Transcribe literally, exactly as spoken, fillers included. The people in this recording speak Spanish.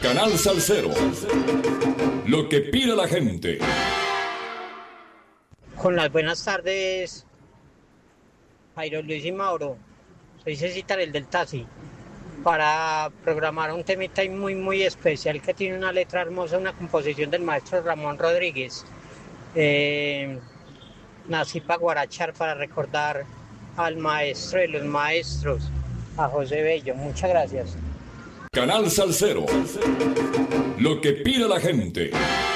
Canal Salsero. Lo que pide la gente. Con las buenas tardes, Jairo Luis y Mauro. Soy Cecitar, el del taxi, para programar un temita muy muy especial que tiene una letra hermosa, una composición del maestro Ramón Rodríguez. Eh, nací para guarachar, para recordar al maestro de los maestros, a José Bello. Muchas gracias. Canal Salsero. Lo que pide la gente.